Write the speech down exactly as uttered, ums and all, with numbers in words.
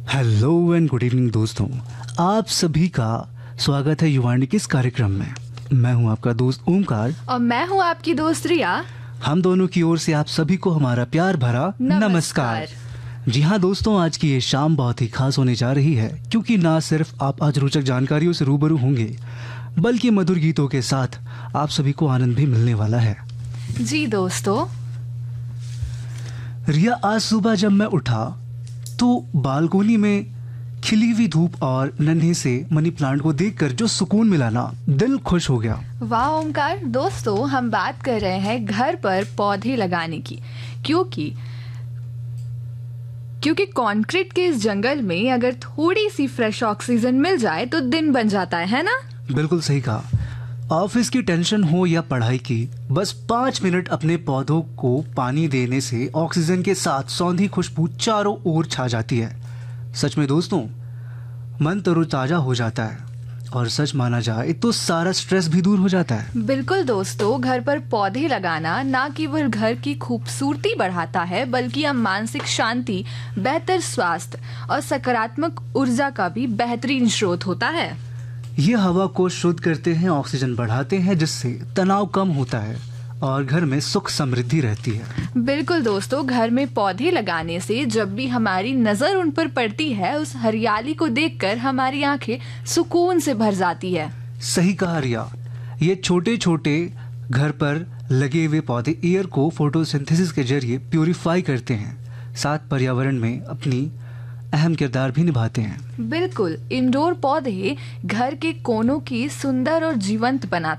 Hello and good evening दोस्तों, आप सभी का स्वागत है युवाणी के इस कार्यक्रम में। मैं हूं आपका दोस्त ओमकार और मैं हूं आपकी दोस्त रिया। हम दोनों की ओर से आप सभी को हमारा प्यार भरा नमस्कार, नमस्कार। जी हाँ दोस्तों, आज की ये शाम बहुत ही खास होने जा रही है, क्योंकि ना सिर्फ आप आज रोचक जानकारियों से रूबरू होंगे, बल्कि मधुर गीतों के साथ आप सभी को आनंद भी मिलने वाला है। जी दोस्तों। रिया, आज सुबह जब मैं उठा तो बालकोनी में खिली हुई धूप और नन्हे से मनी प्लांट को देखकर जो सुकून मिला ना, दिल खुश हो गया। वाह ओमकार। दोस्तों, हम बात कर रहे हैं घर पर पौधे लगाने की, क्योंकि क्योंकि कंक्रीट के इस जंगल में अगर थोड़ी सी फ्रेश ऑक्सीजन मिल जाए तो दिन बन जाता है, है ना? बिल्कुल सही कहा। ऑफिस की टेंशन हो या पढ़ाई की, बस पाँच मिनट अपने पौधों को पानी देने से ऑक्सीजन के साथ सौंधी खुशबू चारों ओर छा जाती है। सच में दोस्तों, मन तरोताजा हो जाता है और सच माना जाए तो सारा स्ट्रेस भी दूर हो जाता है। बिल्कुल दोस्तों, घर पर पौधे लगाना ना केवल घर की खूबसूरती बढ़ाता है, बल्कि हम मानसिक शांति, बेहतर स्वास्थ्य और सकारात्मक ऊर्जा का भी बेहतरीन स्रोत होता है। ये हवा को शुद्ध करते हैं, ऑक्सीजन बढ़ाते हैं, जिससे तनाव कम होता है और घर में सुख समृद्धि रहती है। बिल्कुल दोस्तों, घर में पौधे लगाने से जब भी हमारी नजर उन पर पड़ती है, उस हरियाली को देखकर हमारी आंखें सुकून से भर जाती है। सही कहा रिया। ये छोटे छोटे घर पर लगे हुए पौधे एयर को फोटोसिंथेसिस के जरिए प्यूरिफाई करते हैं, साथ पर्यावरण में अपनी अहम किरदार भी निभाते हैं। बिल्कुल, इंडोर पौधे घर के कोनों की सुंदर और जीवंत बनाते